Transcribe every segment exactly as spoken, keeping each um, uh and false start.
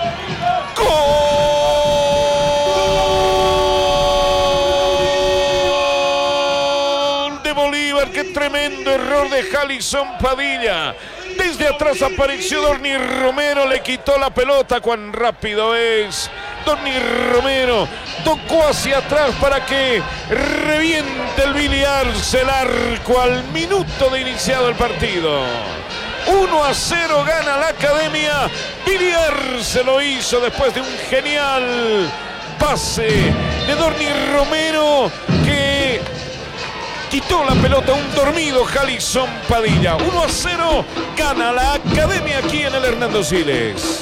¡Gol de Bolívar! ¡Qué tremendo error de Jalison Padilla! Desde atrás apareció Dorni Romero, le quitó la pelota. ¡Cuán rápido es! Dorni Romero tocó hacia atrás para que reviente el Billy Arce el arco al minuto de iniciado el partido. uno a cero gana la Academia. Billy Arce lo hizo después de un genial pase de Dorni Romero que quitó la pelota a un dormido Jalison Padilla. uno a cero gana la Academia aquí en el Hernando Siles.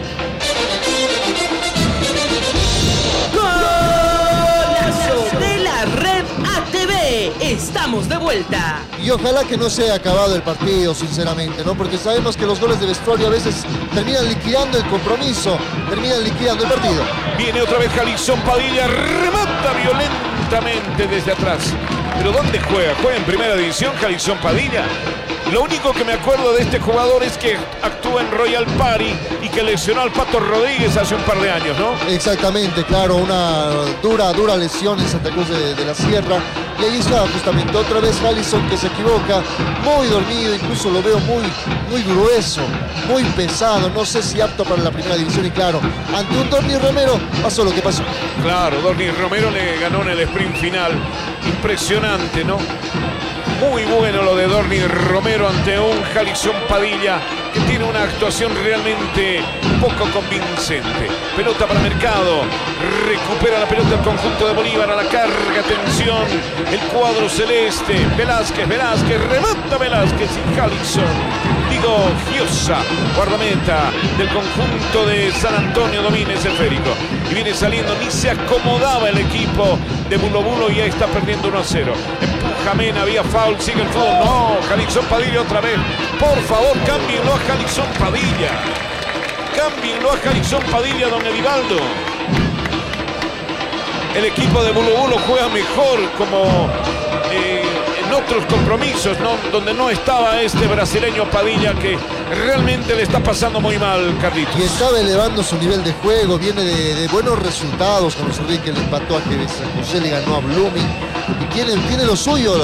De la Red A T V, estamos de vuelta. Y ojalá que no se haya acabado el partido, sinceramente, ¿no? Porque sabemos que los goles de vestuario a veces terminan liquidando el compromiso, terminan liquidando el partido. Viene otra vez Jalison Padilla, remata violentamente desde atrás. ¿Pero dónde juega? ¿Juega en primera división Jalison Padilla? Lo único que me acuerdo de este jugador es que actúa en Royal Party y que lesionó al Pato Rodríguez hace un par de años, ¿no? Exactamente, claro, una dura, dura lesión en Santa Cruz de, de la Sierra. Y ahí está justamente otra vez Jalison que se equivoca, muy dormido, incluso lo veo muy, muy grueso, muy pesado, no sé si apto para la primera división. Y claro, ante un Dorni Romero pasó lo que pasó. Claro, Dorni Romero le ganó en el sprint final, impresionante, ¿no? Muy bueno lo de Dorni Romero ante un Jalison Padilla que tiene una actuación realmente poco convincente. Pelota para Mercado, recupera la pelota el conjunto de Bolívar, a la carga, atención, el cuadro celeste, Velázquez, Velázquez, remata Velázquez y Jalison. Digo, Giosa, guardameta del conjunto de San Antonio, domina ese esférico. Y viene saliendo, ni se acomodaba el equipo de Bulo Bulo y ya está perdiendo uno a cero. Empuja Mena, había foul, sigue el fútbol. No, Jalison Padilla otra vez. Por favor, cámbienlo a Jalison Padilla. Cámbienlo a Jalison Padilla, don Edivaldo. El equipo de Bulo Bulo juega mejor como eh, en otros compromisos, ¿no? Donde no estaba este brasileño Padilla que realmente le está pasando muy mal, Carlitos. Y estaba elevando su nivel de juego, viene de, de buenos resultados, como se ve que le empató a que San José, le ganó a Blooming. Y tiene, tiene lo suyo